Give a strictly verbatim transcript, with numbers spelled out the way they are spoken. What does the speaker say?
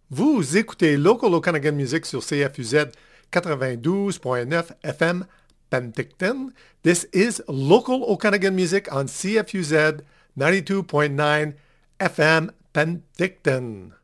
Vous écoutez Local Okanagan Music sur C F U Z ninety-two point nine F M Penticton. This is Local Okanagan Music on C F U Z ninety-two point nine F M Penticton.